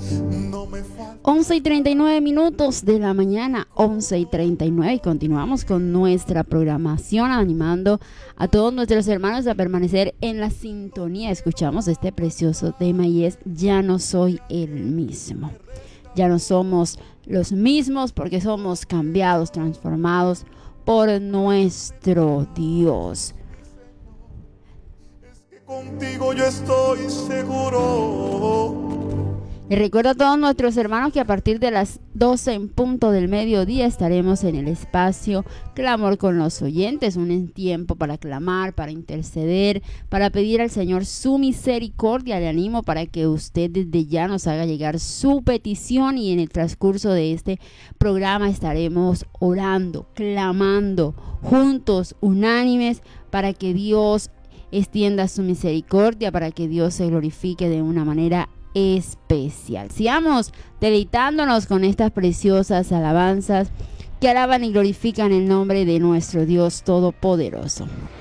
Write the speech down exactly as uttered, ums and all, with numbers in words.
once y treinta y nueve minutos de la mañana, once y treinta y nueve, y continuamos con nuestra programación animando a todos nuestros hermanos a permanecer en la sintonía. Escuchamos este precioso tema y es Ya no soy el mismo. Ya no somos los mismos porque somos cambiados, transformados por nuestro Dios. Contigo yo estoy seguro. Les recuerdo a todos nuestros hermanos que a partir de las doce en punto del mediodía estaremos en el espacio Clamor con los Oyentes, un tiempo para clamar, para interceder, para pedir al Señor su misericordia. Le animo para que usted desde ya nos haga llegar su petición y en el transcurso de este programa estaremos orando, clamando juntos, unánimes, para que Dios extienda su misericordia, para que Dios se glorifique de una manera especial. Sigamos deleitándonos con estas preciosas alabanzas que alaban y glorifican el nombre de nuestro Dios Todopoderoso.